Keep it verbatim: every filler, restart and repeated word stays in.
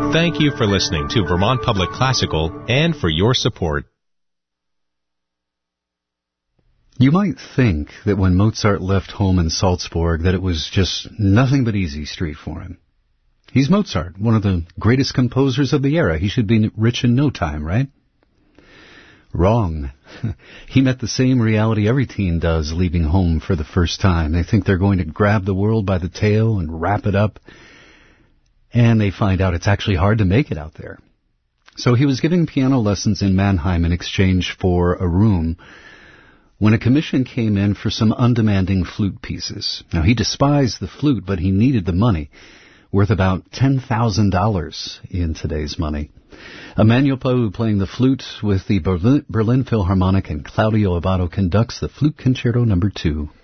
Thank you for listening to Vermont Public Classical and for your support. You might think that when Mozart left home in Salzburg that it was just nothing but easy street for him. He's Mozart, one of the greatest composers of the era. He should be rich in no time, right? Wrong. He met the same reality every teen does leaving home for the first time. They think they're going to grab the world by the tail and wrap it up, and they find out it's actually hard to make it out there. So he was giving piano lessons in Mannheim in exchange for a room when a commission came in for some undemanding flute pieces. Now, he despised the flute, but he needed the money, worth about ten thousand dollars in today's money. Emanuel Pau playing the flute with the Berlin, Berlin Philharmonic, and Claudio Abbado conducts the Flute Concerto number two.